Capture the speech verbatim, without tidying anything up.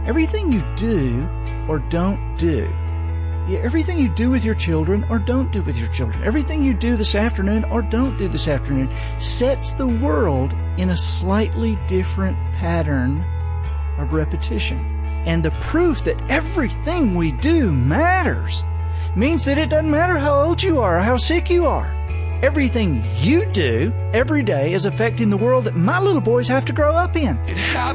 Everything you do or don't do, yeah, everything you do with your children or don't do with your children, everything you do this afternoon or don't do this afternoon sets the world in a slightly different pattern of repetition. And the proof that everything we do matters means that it doesn't matter how old you are or how sick you are. Everything you do every day is affecting the world that my little boys have to grow up in. It happened.